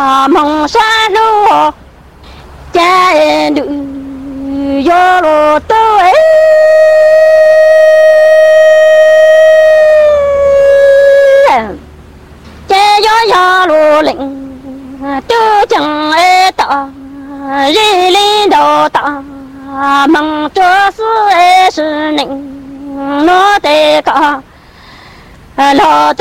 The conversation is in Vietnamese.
mong xa lô cha nữ vô lô tôi cha vô lô lệnh tôi chẳng e tỏ ri li đồ tỏ mong cho sư e sư nịnh nó tê cả lo